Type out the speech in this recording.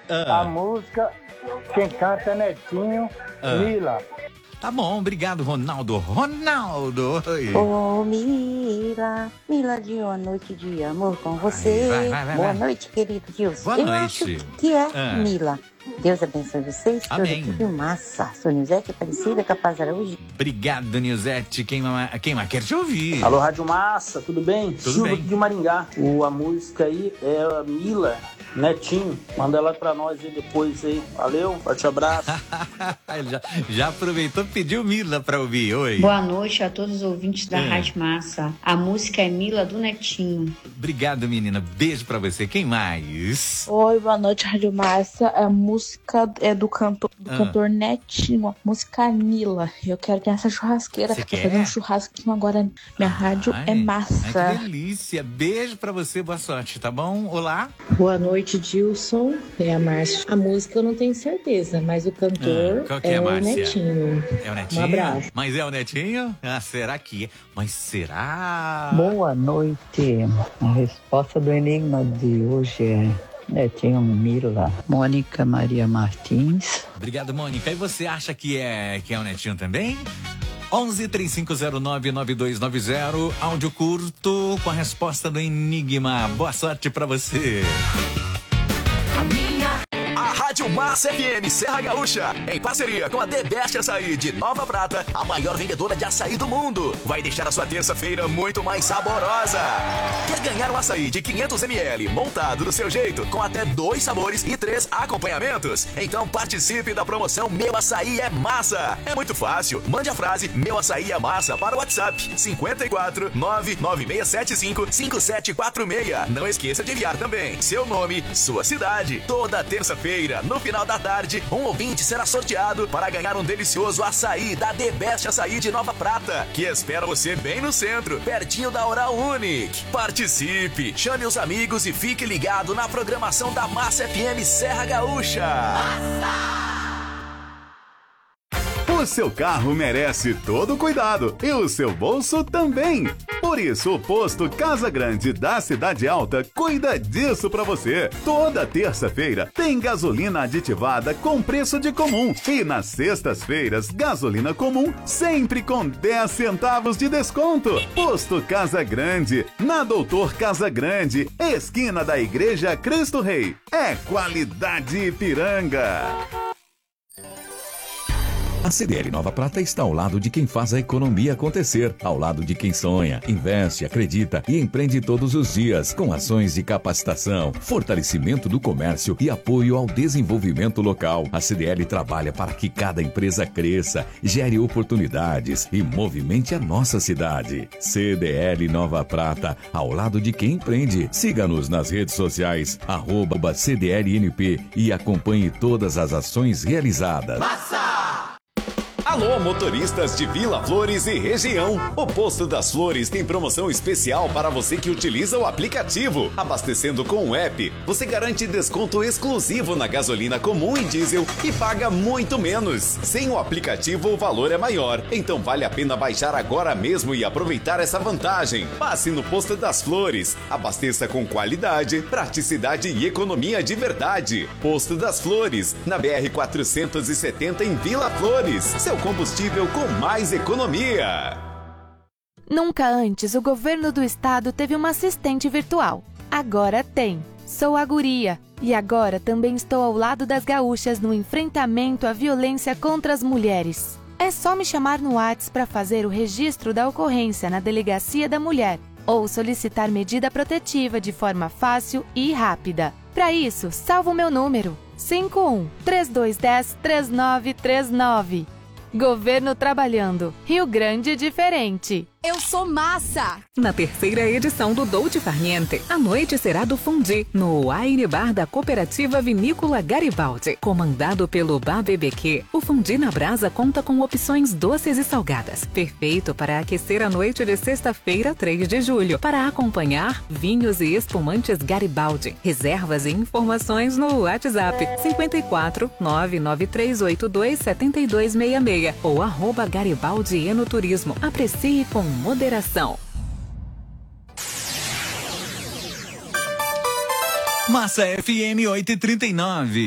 A música, quem canta é Netinho, Mila. Tá bom, obrigado, Ronaldo. Ronaldo! Oi. Ô, Mila, Mila de uma noite de amor com você. Vai. Boa noite, querido Gilson. Boa Eu noite. acho que é Mila. Deus abençoe vocês. Amém. Tudo massa. Sou Nilzete Aparecida, Capaz Araújo. Obrigado, Nilzete. Quem mais quer te ouvir? Alô, Rádio Massa, tudo bem? Tudo Silvio bem. aqui de Maringá. A música aí é a Mila, Netinho. Manda ela pra nós aí depois aí. Valeu, forte abraço. Ele já aproveitou e pediu Mila pra ouvir. Oi. Boa noite a todos os ouvintes da Rádio Massa. A música é Mila do Netinho. Obrigado, menina. Beijo pra você. Quem mais? Oi, boa noite, Rádio Massa. A música é do cantor Netinho, a música Nila. Eu quero que essa churrasqueira fique fazendo um churrasquinho agora. Minha rádio é massa. Ai, que delícia. Beijo pra você, boa sorte, tá bom? Olá. Boa noite, Gilson. É a Márcia. A música eu não tenho certeza, mas o cantor qual que é, o Márcia? Netinho. É o Netinho? Um abraço. Mas é o Netinho? Ah, será que é? Mas será? Boa noite. A resposta do enigma de hoje é Netinho, Mila. Mônica Maria Martins. Obrigado, Mônica. E você acha que é o Netinho também? 11-3509-9290, áudio curto com a resposta do enigma. Boa sorte pra você. A Rádio Massa FM Serra Gaúcha, em parceria com a The Best Açaí de Nova Prata, a maior vendedora de açaí do mundo, vai deixar a sua terça-feira muito mais saborosa. Quer ganhar um açaí de 500 ml montado do seu jeito, com até 2 sabores e 3 acompanhamentos? Então participe da promoção Meu Açaí é Massa. É muito fácil. Mande a frase Meu Açaí é Massa para o WhatsApp 54 99675 5746. Não esqueça de enviar também seu nome, sua cidade. Toda terça-feira, no final da tarde, um ouvinte será sorteado para ganhar um delicioso açaí da The Best Açaí de Nova Prata, que espera você bem no centro, pertinho da Oral Unique. Participe, chame os amigos e fique ligado na programação da Massa FM Serra Gaúcha. O seu carro merece todo o cuidado e o seu bolso também. Por isso, o posto Casa Grande da Cidade Alta cuida disso pra você. Toda terça-feira tem gasolina aditivada com preço de comum. E nas sextas-feiras, gasolina comum sempre com 10 centavos de desconto. Posto Casa Grande, na Doutor Casa Grande, esquina da Igreja Cristo Rei. É qualidade Ipiranga. A CDL Nova Prata está ao lado de quem faz a economia acontecer, ao lado de quem sonha, investe, acredita e empreende todos os dias, com ações de capacitação, fortalecimento do comércio e apoio ao desenvolvimento local. A CDL trabalha para que cada empresa cresça, gere oportunidades e movimente a nossa cidade. CDL Nova Prata, ao lado de quem empreende. Siga-nos nas redes sociais, @CDLNP e acompanhe todas as ações realizadas. Alô, motoristas de Vila Flores e região. O Posto das Flores tem promoção especial para você que utiliza o aplicativo. Abastecendo com o app, você garante desconto exclusivo na gasolina comum e diesel e paga muito menos. Sem o aplicativo, o valor é maior. Então vale a pena baixar agora mesmo e aproveitar essa vantagem. Passe no Posto das Flores. Abasteça com qualidade, praticidade e economia de verdade. Posto das Flores, na BR-470 em Vila Flores. Seu combustível com mais economia. Nunca antes o governo do estado teve uma assistente virtual. Agora tem. Sou a Guria. E agora também estou ao lado das gaúchas no enfrentamento à violência contra as mulheres. É só me chamar no WhatsApp para fazer o registro da ocorrência na Delegacia da Mulher ou solicitar medida protetiva de forma fácil e rápida. Para isso, salva o meu número: 51-3210-3939. Governo trabalhando. Rio Grande diferente. Eu sou massa! Na terceira edição do Dolce Farniente, a noite será do Fundi, no Wine Bar da Cooperativa Vinícola Garibaldi. Comandado pelo BBQ, o Fundi na Brasa conta com opções doces e salgadas. Perfeito para aquecer a noite de sexta-feira, 3 de julho. Para acompanhar, vinhos e espumantes Garibaldi. Reservas e informações no WhatsApp 54 99382 7266 ou @Garibaldi Enoturismo. Aprecie com moderação. Massa FM 8h39.